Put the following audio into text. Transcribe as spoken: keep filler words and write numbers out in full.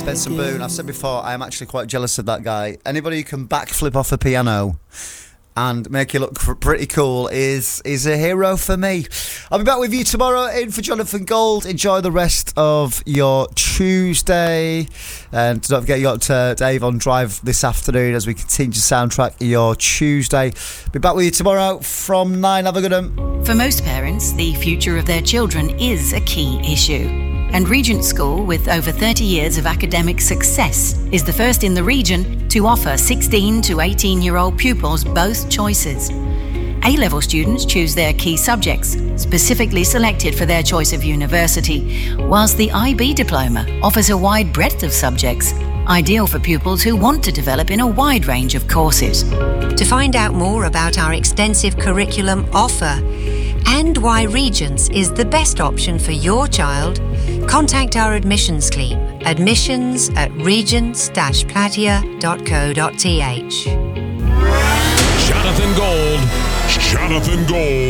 Benson Boone. I've said before, I am actually quite jealous of that guy. Anybody who can backflip off a piano and make it look pretty cool is is a hero for me. I'll be back with you tomorrow in for Jonathan Gold. Enjoy the rest of your Tuesday. And don't forget, you got uh, Dave on Drive this afternoon as we continue to soundtrack your Tuesday. Be back with you tomorrow from nine. Have a good one. For most parents, the future of their children is a key issue. And Regent School, with over thirty years of academic success, is the first in the region to offer sixteen to eighteen-year-old pupils both choices. A-level students choose their key subjects, specifically selected for their choice of university, whilst the I B diploma offers a wide breadth of subjects, ideal for pupils who want to develop in a wide range of courses. To find out more about our extensive curriculum offer and why Regents is the best option for your child, contact our admissions team, admissions at regents dash platia dot co dot th. Jonathan Gold. Jonathan Gold.